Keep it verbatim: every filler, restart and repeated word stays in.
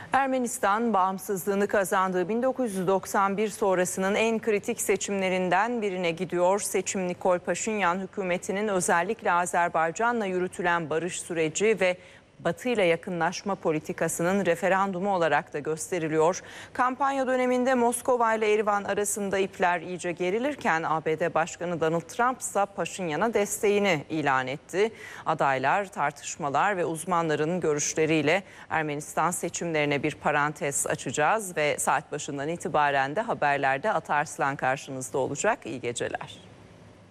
Ermenistan, bağımsızlığını kazandığı bin dokuz yüz doksan bir sonrasının en kritik seçimlerinden birine gidiyor. Seçim Nikol Paşinyan hükümetinin özellikle Azerbaycan'la yürütülen barış süreci ve Batı ile yakınlaşma politikasının referandumu olarak da gösteriliyor. Kampanya döneminde Moskova ile Erivan arasında ipler iyice gerilirken A B D Başkanı Donald Trump ise Paşinyan'a desteğini ilan etti. Adaylar, tartışmalar ve uzmanların görüşleriyle Ermenistan seçimlerine bir parantez açacağız ve saat başından itibaren de haberlerde Atarslan karşınızda olacak. İyi geceler.